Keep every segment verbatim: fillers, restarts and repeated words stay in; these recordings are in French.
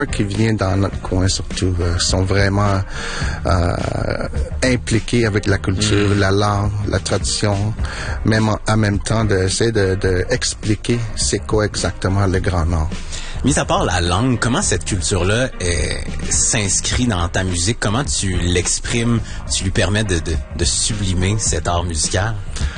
qui viennent dans notre coin surtout euh, sont vraiment euh, impliqués avec la culture, mmh. la langue, la tradition, même en, en même temps d'essayer de, de expliquer c'est quoi exactement le Grand Nord. Mis à part la langue, comment cette culture-là est, s'inscrit dans ta musique? Comment tu l'exprimes? Tu lui permets de, de, de sublimer cet art musical?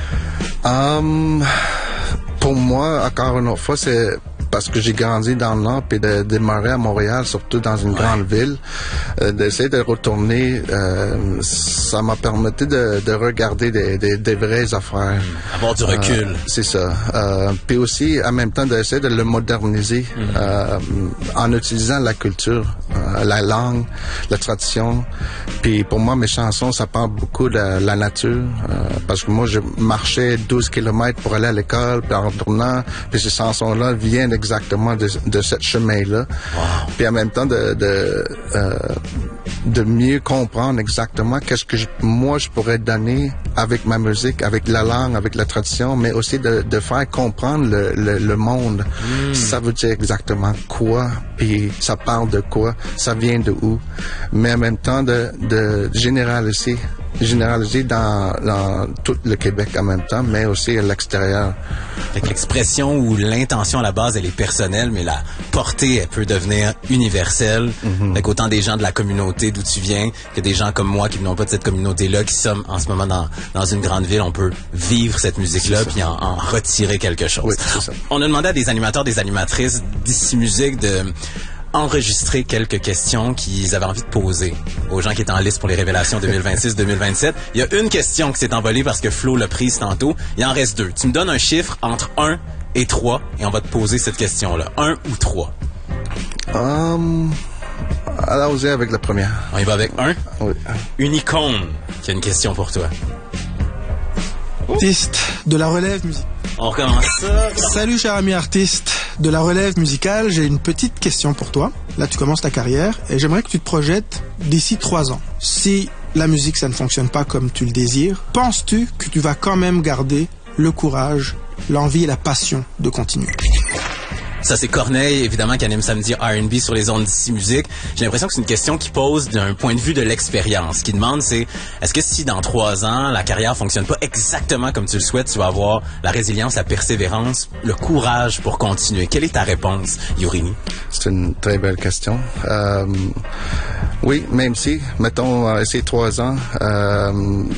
Um, pour moi, encore une autre fois, c'est parce que j'ai grandi dans le Nord, puis de démarrer à Montréal, surtout dans une ouais. grande ville, euh, d'essayer de retourner, euh, ça m'a permis de, de regarder des, des, des vraies affaires. Mmh. Avoir du recul. Euh, c'est ça. Euh, puis aussi, en même temps, d'essayer de le moderniser mmh. euh, en utilisant la culture, euh, la langue, la tradition. Puis pour moi, mes chansons, ça parle beaucoup de la, la nature, euh, parce que moi, je marchais douze kilomètres pour aller à l'école, puis en retournant, puis ces chansons-là viennent exactement de, de ce chemin-là. Wow. Puis en même temps, de, de, euh, de mieux comprendre exactement qu'est-ce que je, moi, je pourrais donner avec ma musique, avec la langue, avec la tradition, mais aussi de, de faire comprendre le, le, le monde. Mm. Ça veut dire exactement quoi, puis ça parle de quoi, ça vient de où. Mais en même temps, de, de généraliser généraliser dans, dans tout le Québec en même temps, mais aussi à l'extérieur. Fait que l'expression ou l'intention à la base, elle est personnelle, mais la portée, elle peut devenir universelle. Mm-hmm. Fait qu'autant des gens de la communauté d'où tu viens que des gens comme moi qui n'ont pas de cette communauté-là, qui sommes en ce moment dans, dans une grande ville, on peut vivre cette musique-là puis en, en retirer quelque chose. Oui, c'est ça. On a demandé à des animateurs, des animatrices d'ici musique de enregistrer quelques questions qu'ils avaient envie de poser aux gens qui étaient en liste pour les révélations deux mille vingt-six deux mille vingt-sept. Il y a une question qui s'est envolée parce que Flo l'a prise tantôt. Il en reste deux. Tu me donnes un chiffre entre un et trois et on va te poser cette question-là. un ou trois? Um, allons-y avec la première. On y va avec un? Oui. Une icône qui a une question pour toi. Artiste de la relève musicale. On recommence ça. Salut cher ami artiste de la relève musicale, j'ai une petite question pour toi. Là tu commences ta carrière et j'aimerais que tu te projettes d'ici trois ans. Si la musique ça ne fonctionne pas comme tu le désires, penses-tu que tu vas quand même garder le courage, l'envie et la passion de continuer? Ça, c'est Corneille, évidemment, qui anime samedi R and B sur les ondes d'ici musique. J'ai l'impression que c'est une question qui pose d'un point de vue de l'expérience. Ce qui demande, c'est, est-ce que si dans trois ans, la carrière fonctionne pas exactement comme tu le souhaites, tu vas avoir la résilience, la persévérance, le courage pour continuer? Quelle est ta réponse, Yourini? C'est une très belle question. Euh, oui, même si, mettons, euh, ces trois ans, euh,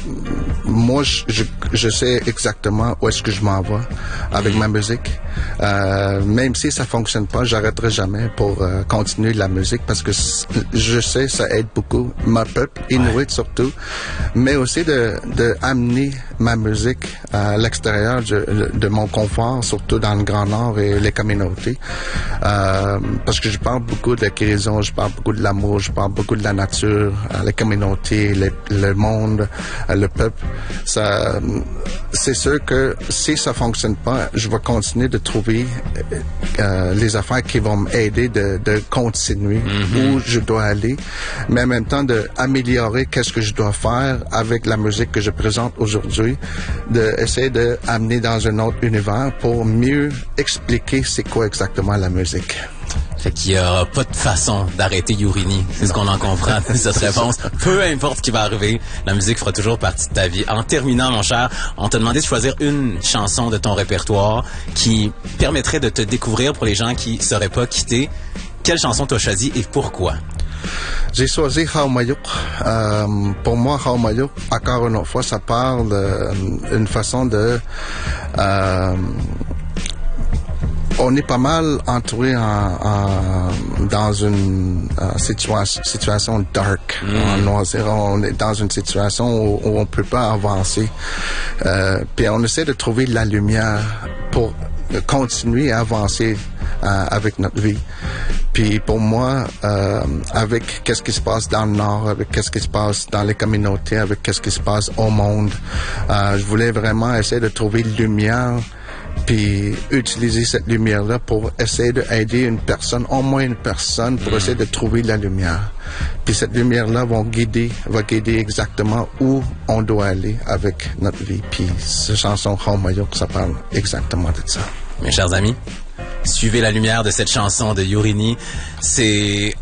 moi, je, je, je sais exactement où est-ce que je m'en vais avec mmh. ma musique. Euh, même si ça fonctionne pas, j'arrêterai jamais pour euh, continuer la musique parce que je sais ça aide beaucoup ma peuple, Inuit ouais. surtout, mais aussi de, de amener ma musique à l'extérieur de, de mon confort, surtout dans le Grand Nord et les communautés, euh, parce que je parle beaucoup de guérison, je parle beaucoup de l'amour, je parle beaucoup de la nature, les communautés, les, le monde, le peuple. Ça, c'est sûr que si ça fonctionne pas, je vais continuer de trouver euh, les affaires qui vont m'aider de, de continuer mm-hmm. où je dois aller, mais en même temps d'améliorer qu'est-ce que je dois faire avec la musique que je présente aujourd'hui, d'essayer d'amener dans un autre univers pour mieux expliquer c'est quoi exactement la musique. Fait qu'il n'y aura pas de façon d'arrêter Yourini. C'est non. ce qu'on en comprend de cette réponse. Peu importe ce qui va arriver, la musique fera toujours partie de ta vie. En terminant, mon cher, on t'a demandé de choisir une chanson de ton répertoire qui permettrait de te découvrir pour les gens qui ne sauraient pas quitter. Quelle chanson t'as choisi et pourquoi? J'ai choisi Haumayuk. Euh, pour moi, Haumayuk, encore une autre fois, ça parle d'une façon de... Euh, on est pas mal entouré en, en, dans une uh, situa- situation dark, mm. en noisir. On est dans une situation où, où on peut pas avancer. Euh, puis on essaie de trouver la lumière pour continuer à avancer uh, avec notre vie. Puis pour moi, euh, avec qu'est-ce qui se passe dans le Nord, avec qu'est-ce qui se passe dans les communautés, avec qu'est-ce qui se passe au monde, euh, je voulais vraiment essayer de trouver lumière puis utiliser cette lumière-là pour essayer d'aider une personne, au moins une personne, pour mm. essayer de trouver la lumière. Puis cette lumière-là va guider, va guider exactement où on doit aller avec notre vie. Puis cette chanson Haumayuk, ça parle exactement de ça. Mes chers amis, suivez la lumière de cette chanson de Yourini. C'est